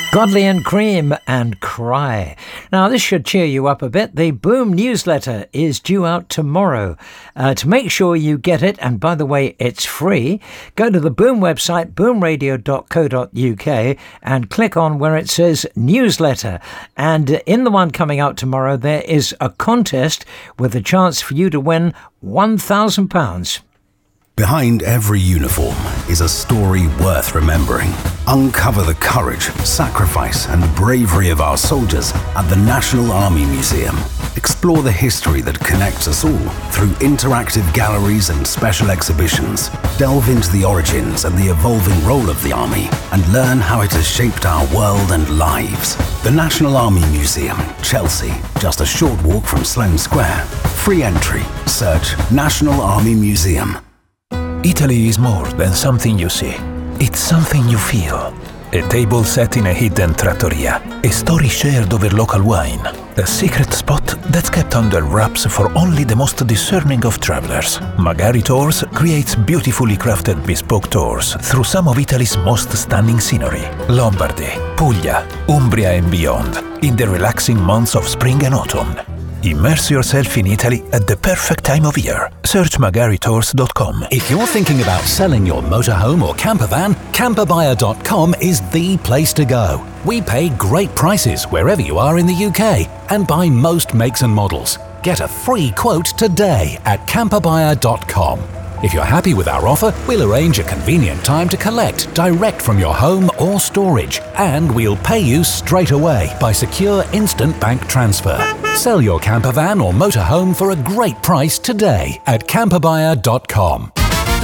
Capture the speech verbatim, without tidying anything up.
Godley and Cream and Cry. Now, this should cheer you up a bit. The Boom newsletter is due out tomorrow. Uh, to make sure you get it, and by the way, it's free, go to the Boom website, boom radio dot co dot uk, and click on where it says newsletter. And in the one coming out tomorrow, there is a contest with a chance for you to win one thousand pounds. Behind every uniform is a story worth remembering. Uncover the courage, sacrifice and bravery of our soldiers at the National Army Museum. Explore the history that connects us all through interactive galleries and special exhibitions. Delve into the origins and the evolving role of the Army and learn how it has shaped our world and lives. The National Army Museum, Chelsea, just a short walk from Sloane Square. Free entry. Search National Army Museum. Italy is more than something you see. It's something you feel. A table set in a hidden trattoria. A story shared over local wine. A secret spot that's kept under wraps for only the most discerning of travelers. Magari Tours creates beautifully crafted bespoke tours through some of Italy's most stunning scenery. Lombardy, Puglia, Umbria and beyond, in the relaxing months of spring and autumn. Immerse yourself in Italy at the perfect time of year. Search magari tours dot com. If you're thinking about selling your motorhome or camper van, camper buyer dot com is the place to go. We pay great prices wherever you are in the U K and buy most makes and models. Get a free quote today at camper buyer dot com. If you're happy with our offer, we'll arrange a convenient time to collect direct from your home or storage, and we'll pay you straight away by secure instant bank transfer. Sell your camper van or motorhome for a great price today at camper buyer dot com.